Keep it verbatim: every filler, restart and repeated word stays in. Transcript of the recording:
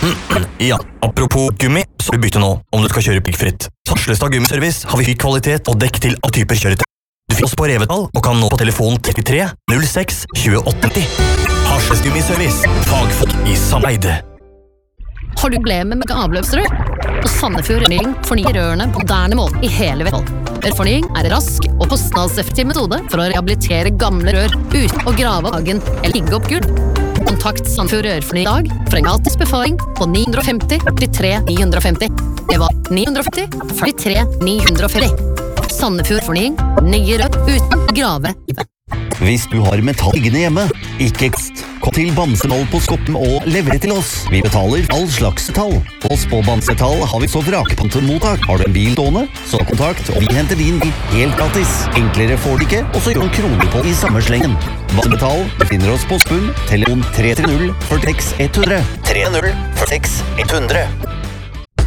Ja, apropos gummi, så vil bytte nå om du skal kjøre piggfritt. Sarslestad Gummiservice har vi høy kvalitet og dekk til alle typer kjøretøy. Du finner oss på Revetal og kan nå på telefon trettitre null seks tjueåtte nitti. Sarslestad Gummiservice, fagfolk i samarbeid. Har du problemer med avløpsrør? På Sandefjord Rørfornying fornyer rørene på moderne måte i hele Vestfold. Rørfornying er en rask og kostnadseffektiv metode for å rehabilitere gamle rør uten å grave av hagen eller ligge opp gulv. Kontakt Sandefjord Rørfornying i dag for en gratis befaring på ni fem null førtitre ni femti. Det var ni fem null førtitre ni femti. Sandefjord Fornying, nye rør uten å grave i vei. Hvis du har metall liggende hjemme, ikke kast. Kom til Bamsemetall på Skoppen og lever til oss. Vi betaler all slags metall. Oss på Bamsemetall har vi så vrakpantemottak. Har du en bil stående, så kontakt, og vi henter din bil helt gratis. Enklere får du ikke, og så gjør en kroner på i samme slengen. Bamsemetall finner oss på Skoppen, telefon tre tre null førtiseks ett hundre. tre null førtiseks ett hundre.